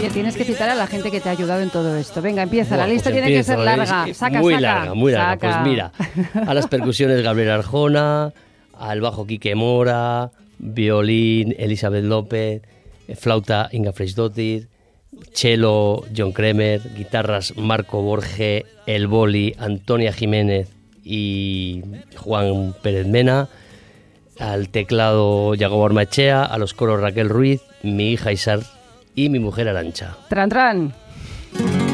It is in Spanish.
Oye, tienes que citar a la gente que te ha ayudado en todo esto. Venga, empieza. Bueno, la lista pues tiene que ser larga. Saca, muy saca. larga, muy larga. Saca. Pues mira, a las percusiones Gabriel Arjona, al bajo Quique Mora, violín Elizabeth López, flauta Inga Freisdottir, cello John Kremer, guitarras Marco Borge, el boli Antonia Jiménez y Juan Pérez Mena, al teclado Yago Barmachea, a los coros Raquel Ruiz, mi hija Isar y mi mujer Arantxa. Tran, tran.